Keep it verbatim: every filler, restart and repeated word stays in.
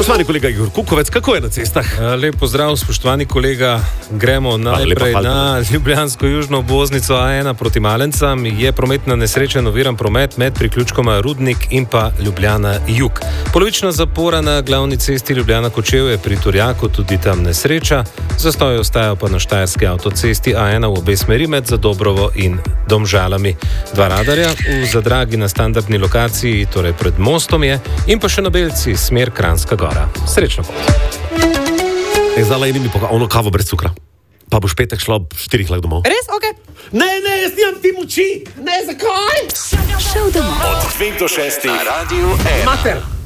Spoštovani kolega Igor Kukovec, kako je na cestah? Lep pozdrav, spoštovani kolega. Gremo najprej lepa, na ljubljansko južno obvoznico A ena proti Malencam. Je prometna nesreča, oviran promet med priključkoma Rudnik in pa Ljubljana jug. Polovična zapora na glavni cesti Ljubljana Kočevje pri Turjaku, tudi tam nesreča. Zastoj ostajajo pa na štajerski avtocesti A ena v obe smeri med Zadobrovo in Domžalami. Dva radarja v Zadragi na standardni lokaciji, torej pred mostom je, in pa še na Belci, smer Kranjska Gora. Srečno pot. Je zdala in mi pokazala ono kavo brez cukra. Pa boš petek šla ob štirih lak domov. Res? Ok. Ne, ne, jaz nimam ti moči. Ne, zakaj? Šel domov. Od dveh do šestih na Radiu ena. Mater.